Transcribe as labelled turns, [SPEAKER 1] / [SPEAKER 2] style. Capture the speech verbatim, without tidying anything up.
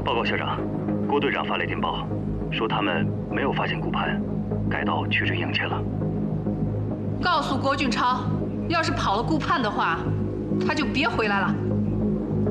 [SPEAKER 1] 报告校长，郭队长发来电报，说他们没有发现顾盼，改道去追营去了。
[SPEAKER 2] 告诉郭俊超，要是跑了顾盼的话，他就别回来了。